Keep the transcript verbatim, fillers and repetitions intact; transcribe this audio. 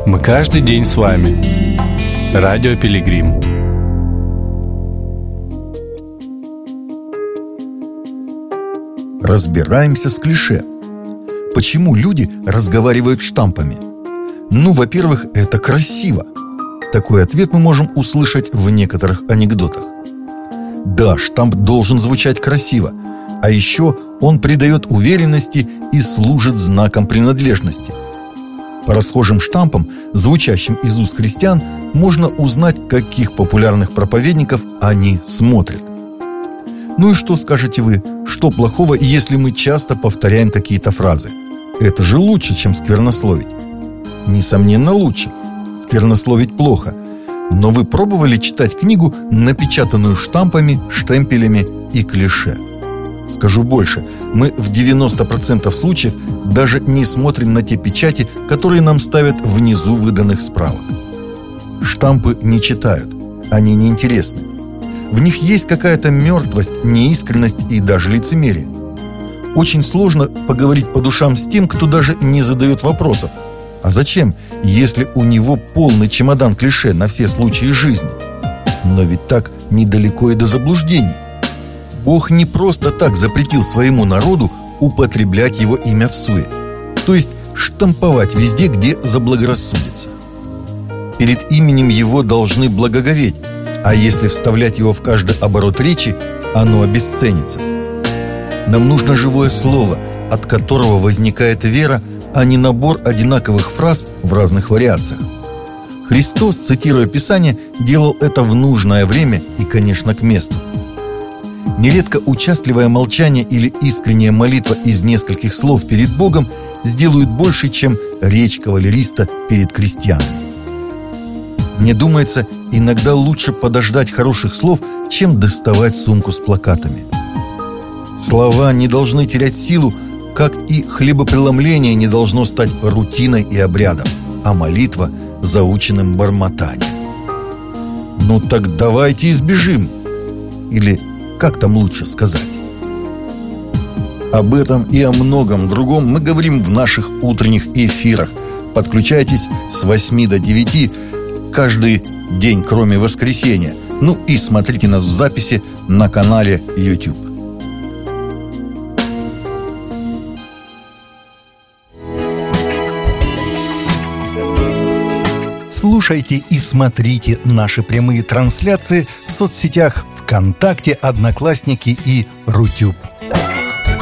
Мы каждый день с вами. Радио Пилигрим. Разбираемся с клише. Почему люди разговаривают штампами? Ну, во-первых, это красиво. Такой ответ мы можем услышать в некоторых анекдотах. Да, штамп должен звучать красиво, а еще он придает уверенности и служит знаком принадлежности. По расхожим штампам, звучащим из уст христиан, можно узнать, каких популярных проповедников они смотрят. Ну и что скажете вы, что плохого, если мы часто повторяем какие-то фразы? Это же лучше, чем сквернословить. Несомненно, лучше. Сквернословить плохо. Но вы пробовали читать книгу, напечатанную штампами, штемпелями и клише? Скажу больше, мы в девяносто процентов случаев даже не смотрим на те печати, которые нам ставят внизу выданных справок. Штампы не читают, они неинтересны. В них есть какая-то мертвость, неискренность и даже лицемерие. Очень сложно поговорить по душам с тем, кто даже не задает вопросов. А зачем, если у него полный чемодан клише на все случаи жизни? Но ведь так недалеко и до заблуждений. Бог не просто так запретил своему народу употреблять его имя всуе, то есть штамповать везде, где заблагорассудится. Перед именем его должны благоговеть, а если вставлять его в каждый оборот речи, оно обесценится. Нам нужно живое слово, от которого возникает вера, а не набор одинаковых фраз в разных вариациях. Христос, цитируя Писание, делал это в нужное время и, конечно, к месту. Нередко участливое молчание или искренняя молитва из нескольких слов перед Богом сделают больше, чем речь кавалериста перед крестьянами. Мне думается, иногда лучше подождать хороших слов, чем доставать сумку с плакатами. Слова не должны терять силу, как и хлебопреломление не должно стать рутиной и обрядом, а молитва – заученным бормотанием. Ну так давайте избежим. Или как там лучше сказать? Об этом и о многом другом мы говорим в наших утренних эфирах. Подключайтесь с восьми до девяти каждый день, кроме воскресенья. Ну и смотрите нас в записи на канале YouTube. Слушайте и смотрите наши прямые трансляции в соцсетях ВКонтакте, Одноклассники и Рутюб.